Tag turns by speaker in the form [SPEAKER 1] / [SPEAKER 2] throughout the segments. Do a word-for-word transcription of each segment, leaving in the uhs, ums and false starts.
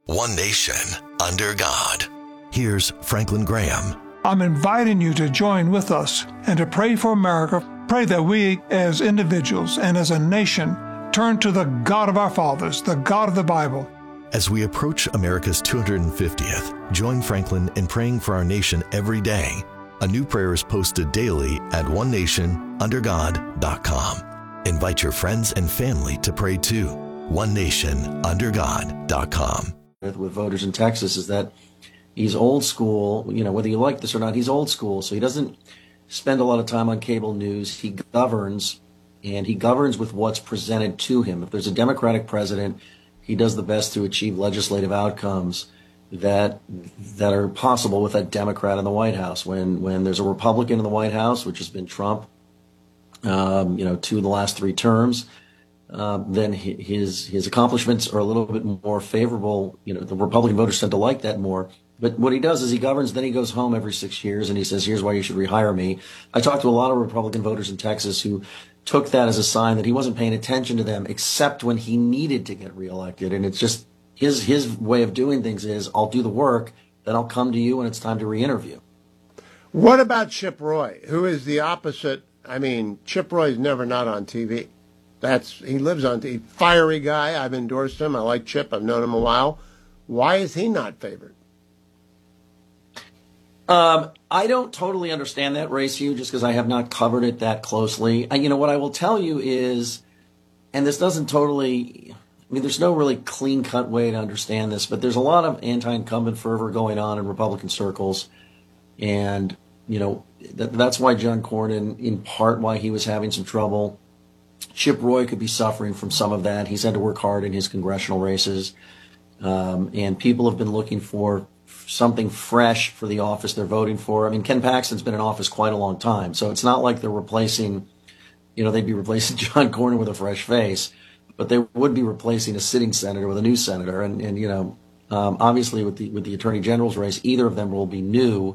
[SPEAKER 1] One nation, under God. Here's Franklin Graham.
[SPEAKER 2] I'm inviting you to join with us and to pray for America. Pray that we, as individuals and as a nation, turn to the God of our fathers, the God of the Bible.
[SPEAKER 1] As we approach America's two hundred fiftieth, join Franklin in praying for our nation every day. A new prayer is posted daily at one nation under god dot com. Invite your friends and family to pray too. one nation under god dot com.
[SPEAKER 3] With voters in Texas is that he's old school, you know, whether you like this or not, he's old school. So he doesn't spend a lot of time on cable news. He governs, and he governs with what's presented to him. If there's a Democratic president, he does the best to achieve legislative outcomes that that are possible with a Democrat in the White House. When when there's a Republican in the White House, which has been Trump, um, you know, two of the last three terms, Uh, then his his accomplishments are a little bit more favorable. You know, the Republican voters tend to like that more. But what he does is he governs, then he goes home every six years and he says, here's why you should rehire me. I talked to a lot of Republican voters in Texas who took that as a sign that he wasn't paying attention to them except when he needed to get reelected. And it's just his his way of doing things is, I'll do the work, then I'll come to you when it's time to re-interview.
[SPEAKER 4] What about Chip Roy, who is the opposite? I mean, Chip Roy's never not on T V. That's he lives on T V. Fiery guy. I've endorsed him. I like Chip. I've known him a while. Why is he not favored?
[SPEAKER 3] Um, I don't totally understand that race, Hugh, just because I have not covered it that closely. I, you know, what I will tell you is, and this doesn't totally, I mean, there's no really clean-cut way to understand this, but there's a lot of anti-incumbent fervor going on in Republican circles. And, you know, that, that's why John Cornyn, in part why he was having some trouble. Chip Roy could be suffering from some of that. He's had to work hard in his congressional races. Um, and people have been looking for something fresh for the office they're voting for. I mean, Ken Paxton's been in office quite a long time. So it's not like they're replacing, you know, they'd be replacing John Cornyn with a fresh face, but they would be replacing a sitting senator with a new senator. And, and you know, um, obviously with the, with the attorney general's race, either of them will be new.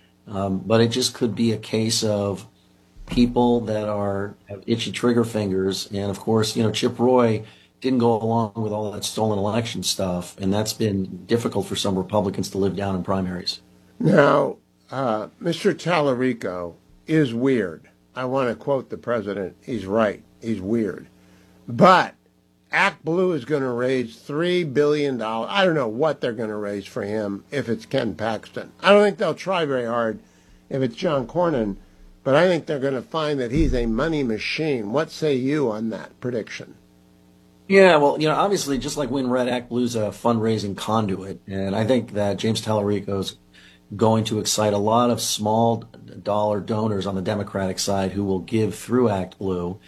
[SPEAKER 3] Um, but it just could be a case of people that are have itchy trigger fingers. And of course, you know, Chip Roy didn't go along with all that stolen election stuff. And that's been difficult for some Republicans to live down in primaries.
[SPEAKER 4] Now, uh, Mister Tallarico is weird. I want to quote the president. He's right. He's weird. But Act Blue is going to raise three billion dollars. I don't know what they're going to raise for him if it's Ken Paxton. I don't think they'll try very hard if it's John Cornyn. But I think they're going to find that he's a money machine. What say you on that prediction?
[SPEAKER 3] Yeah, well, you know, obviously, just like WinRed, Act Blue's a fundraising conduit. And I think that James Tallarico's going to excite a lot of small dollar donors on the Democratic side who will give through Act Blue,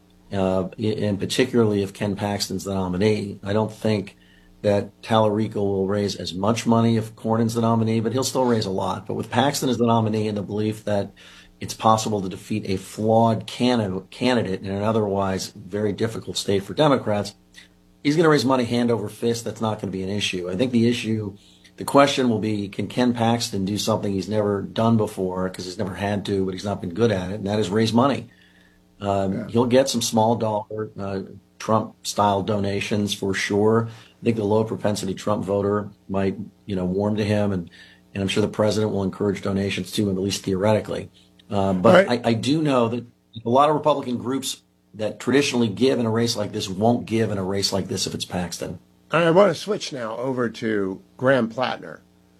[SPEAKER 3] uh, and particularly if Ken Paxton's the nominee. I don't think that Tallarico will raise as much money if Cornyn's the nominee, but he'll still raise a lot. But with Paxton as the nominee and the belief that it's possible to defeat a flawed candidate in an otherwise very difficult state for Democrats, he's going to raise money hand over fist. That's not going to be an issue. I think the issue, the question will be, can Ken Paxton do something he's never done before because he's never had to, but he's not been good at it, and that is raise money. Um, yeah. He'll get some small dollar uh, Trump-style donations for sure. I think the low propensity Trump voter might, you know, warm to him, and, and I'm sure the president will encourage donations to him, at least theoretically. Uh, but right. I, I do know that a lot of Republican groups that traditionally give in a race like this won't give in a race like this if it's Paxton.
[SPEAKER 4] I want to switch now over to Graham Plattner.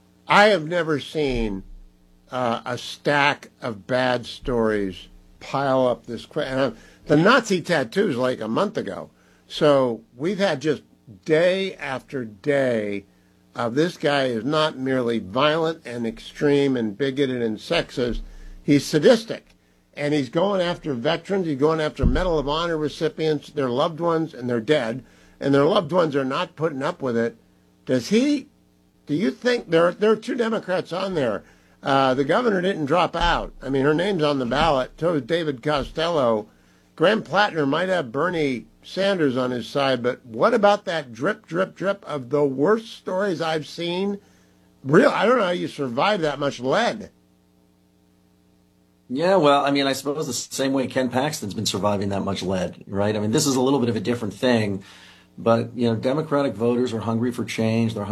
[SPEAKER 4] I have never seen uh, a stack of bad stories pile up this quick. And I'm, the Nazi tattoos like a month ago. So we've had just day after day of this guy is not merely violent and extreme and bigoted and sexist. He's sadistic, and he's going after veterans. He's going after Medal of Honor recipients, their loved ones, and they're dead, and their loved ones are not putting up with it. Does he, do you think, there, there are two Democrats on there. Uh, the governor didn't drop out. I mean, her name's on the ballot. So is David Costello. Graham Plattner might have Bernie Sanders on his side, but what about that drip, drip, drip of the worst stories I've seen? Real, I don't know how you survive that much lead.
[SPEAKER 3] Yeah, well, I mean, I suppose the same way Ken Paxton's been surviving that much lead, right? I mean, this is a little bit of a different thing, but, you know, Democratic voters are hungry for change. They're